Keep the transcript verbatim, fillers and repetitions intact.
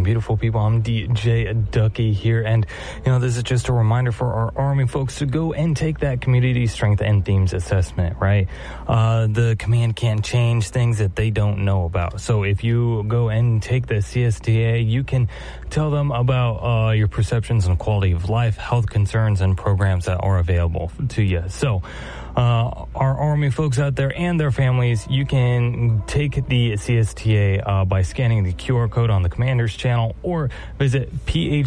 morning, beautiful people. I'm D J Ducky here, and, you know, this is just a reminder for our Army folks to go and take that community strength and themes assessment, right? Uh, the command can't change things that they don't know about. So if you go and take the C S T A, you can tell them about uh, your perceptions on quality of life, health concerns, and programs that are available to you. So uh, our Army folks out there and their families, you can take the C S T A uh, by scanning the Q R code on the Commander's channel or visit P H